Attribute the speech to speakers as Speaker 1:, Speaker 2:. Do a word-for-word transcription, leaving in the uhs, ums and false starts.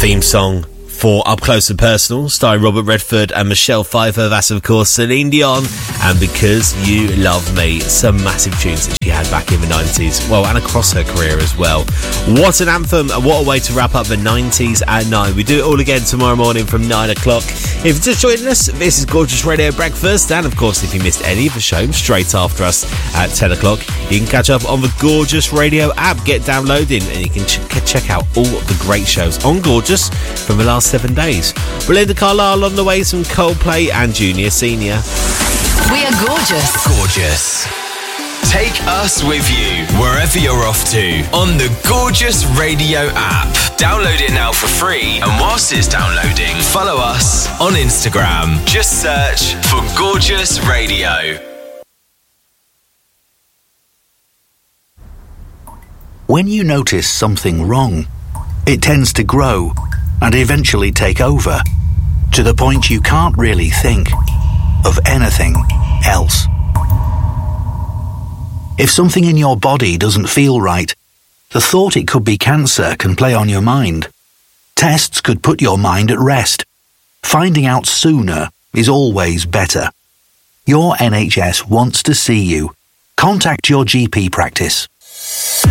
Speaker 1: theme song for Up Close and Personal, starring Robert Redford and Michelle Pfeiffer. That's, of course, Celine Dion, and Because You Love Me. Some massive tunes that she had back in the nineties, well, and across her career as well. What an anthem, and what a way to wrap up the nineties at nine. We do it all again tomorrow morning from nine o'clock. If you're just joining us, this is Gorgeous Radio Breakfast, and, of course, if you missed any of the show straight after us at ten o'clock, you can catch up on the Gorgeous Radio app. Get downloading, and you can ch- check out all of the great shows on Gorgeous from the last seven days. Belinda Carlisle on the way, some Coldplay and Junior Senior.
Speaker 2: We are gorgeous.
Speaker 3: Gorgeous. Take us with you wherever you're off to on the Gorgeous Radio app. Download it now for free, and whilst it's downloading, follow us on Instagram. Just search for Gorgeous Radio.
Speaker 4: When you notice something wrong, it tends to grow and eventually take over, to the point you can't really think of anything else. If something in your body doesn't feel right, the thought it could be cancer can play on your mind. Tests could put your mind at rest. Finding out sooner is always better. Your N H S wants to see you. Contact your G P practice.